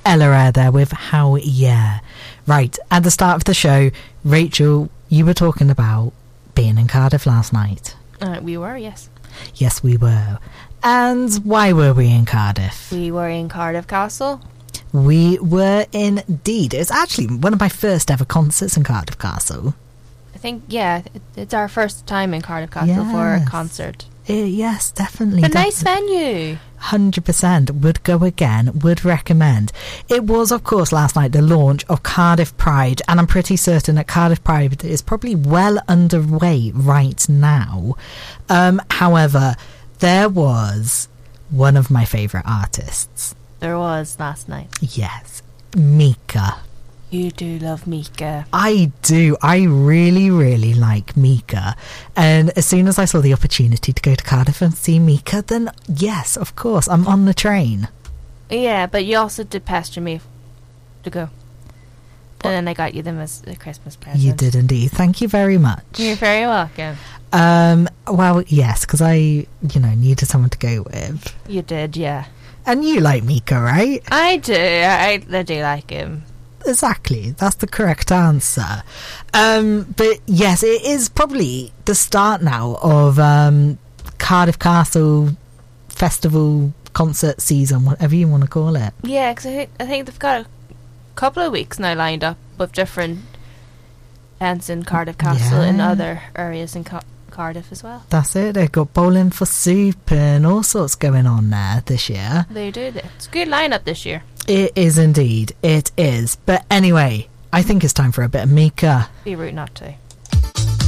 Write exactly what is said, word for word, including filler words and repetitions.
Ella Eyre there with How Yeah. Right, at the start of the show, Rachel, you were talking about being in Cardiff last night. Uh, we were, yes. Yes, we were. And why were we in Cardiff? We were in Cardiff Castle. We were indeed. It's actually one of my first ever concerts in Cardiff Castle. I think, yeah, it, it's our first time in Cardiff Castle Yes. for a concert. Uh, yes, definitely. A definitely. nice venue. one hundred percent would go again, would recommend. It was, of course, last night the launch of Cardiff Pride, and I'm pretty certain that Cardiff Pride is probably well underway right now. Um, however, there was one of my favourite artists. There was last night. Yes, Mika. You do love Mika. I do. I really, really like Mika. And as soon as I saw the opportunity to go to Cardiff and see Mika, then yes, of course, I'm on the train. Yeah, but you also did pester me to go. What? And then I got you them as a Christmas present. You did indeed. Thank you very much. You're very welcome. Um, well, yes, because I, you know, needed someone to go with. You did, yeah. And you like Mika, right? I do. I, I do like him. Exactly. That's the correct answer. Um, but yes, it is probably the start now of um, Cardiff Castle Festival concert season, whatever you want to call it. Yeah, because I, think I think they've got a couple of weeks now lined up with different events in Cardiff Castle and Yeah. other areas in Ca- Cardiff as well. That's it. They've got Bowling for Soup and all sorts going on there this year. They do. It's a good lineup this year. It is indeed. It is. But anyway, I think it's time for a bit of Mika. Be rude not to.